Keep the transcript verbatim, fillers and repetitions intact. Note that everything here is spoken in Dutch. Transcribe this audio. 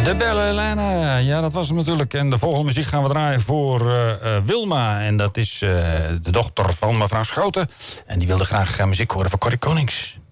De Belle Helena, ja, dat was hem natuurlijk. En de volgende muziek gaan we draaien voor uh, uh, Wilma. En dat is uh, de dochter van mevrouw Schouten. En die wilde graag uh, muziek horen van Corrie Konings.